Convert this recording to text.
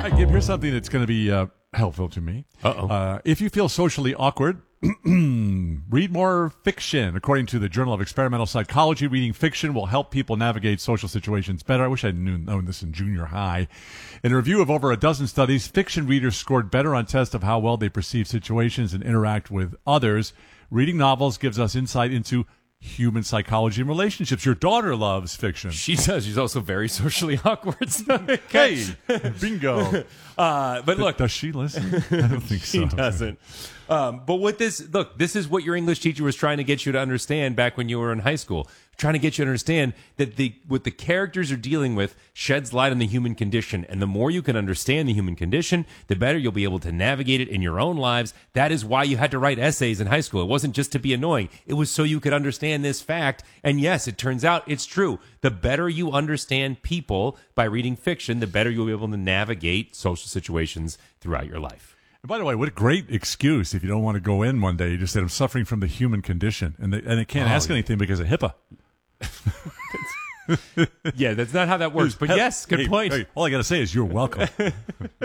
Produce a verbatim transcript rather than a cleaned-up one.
Hi, Gib, here's something that's going to be uh, helpful to me. Uh-oh. Uh, if you feel socially awkward, read more fiction. According to the Journal of Experimental Psychology, reading fiction will help people navigate social situations better. I wish I'd knew, known this in junior high. In a review of over a dozen studies, fiction readers scored better on tests of how well they perceive situations and interact with others. Reading novels gives us insight into human psychology and relationships. Your daughter loves fiction. She does. She's also very socially awkward. Hey, bingo. Uh, but look, does she listen? I don't think so. She doesn't. Um, but what this, look, this is what your English teacher was trying to get you to understand back when you were in high school. Trying to get you to understand that the what the characters are dealing with sheds light on the human condition. And the more you can understand the human condition, the better you'll be able to navigate it in your own lives. That is why you had to write essays in high school. It wasn't just to be annoying. It was so you could understand this fact. And yes, it turns out it's true. The better you understand people by reading fiction, the better you'll be able to navigate social situations throughout your life. And by the way, what a great excuse if you don't want to go in one day. You just said, I'm suffering from the human condition. And they, and they can't Oh, ask yeah. anything because of HIPAA. Yeah, that's not how that works. But yes, good Hey, point. hey, all I got to say is you're welcome.